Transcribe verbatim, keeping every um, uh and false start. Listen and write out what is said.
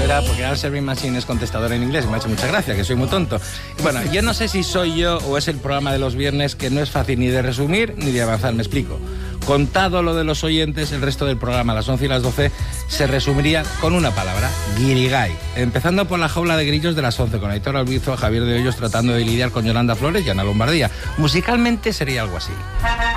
será porque Answering Machine es contestador en inglés y me ha hecho mucha gracia, que soy muy tonto. Bueno, yo no sé si soy yo o es el programa de los viernes que no es fácil ni de resumir ni de avanzar, me explico. Contado lo de los oyentes, el resto del programa a las once y las doce se resumiría con una palabra, guirigay. Empezando por la jaula de grillos de las once, con Aitor Albizo, Javier de Hoyos tratando de lidiar con Yolanda Flores y Ana Lombardía. Musicalmente sería algo así.